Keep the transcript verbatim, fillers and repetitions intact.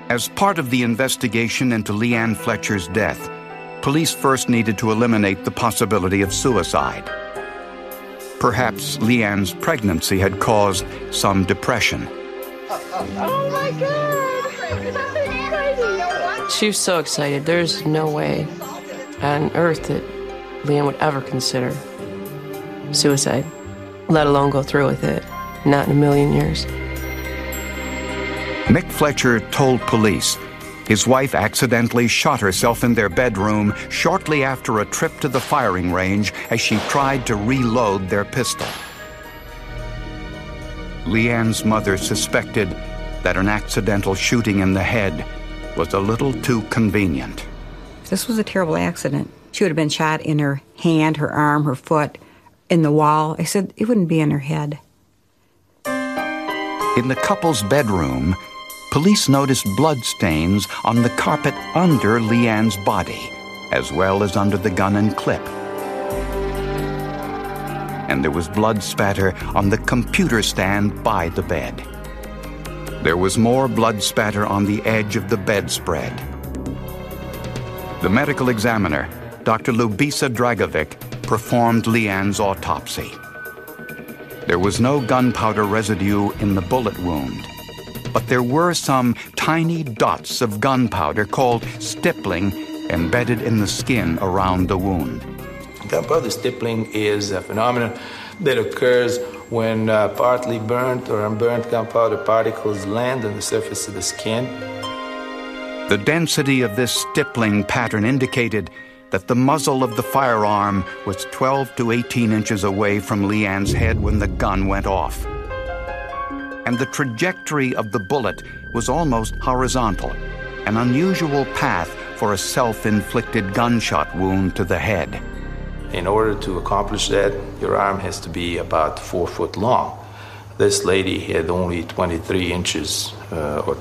As part of the investigation into Leanne Fletcher's death, police first needed to eliminate the possibility of suicide. Perhaps Leanne's pregnancy had caused some depression. Oh my God! That's crazy! She was so excited. There's no way on earth that Leanne would ever consider suicide, let alone go through with it. Not in a million years. Mick Fletcher told police his wife accidentally shot herself in their bedroom shortly after a trip to the firing range as she tried to reload their pistol. Leanne's mother suspected that an accidental shooting in the head was a little too convenient. This was a terrible accident. She would have been shot in her hand, her arm, her foot, in the wall. I said it wouldn't be in her head. In the couple's bedroom, police noticed bloodstains on the carpet under Leanne's body, as well as under the gun and clip. And there was blood spatter on the computer stand by the bed. There was more blood spatter on the edge of the bedspread. The medical examiner, Doctor Lubisa Dragovic, performed Leanne's autopsy. There was no gunpowder residue in the bullet wound, but there were some tiny dots of gunpowder called stippling embedded in the skin around the wound. Gunpowder stippling is a phenomenon that occurs when uh, partly burnt or unburnt gunpowder particles land on the surface of the skin. The density of this stippling pattern indicated that the muzzle of the firearm was twelve to eighteen inches away from Leanne's head when the gun went off. And the trajectory of the bullet was almost horizontal, an unusual path for a self-inflicted gunshot wound to the head. In order to accomplish that, your arm has to be about four foot long. This lady had only twenty-three inches uh, or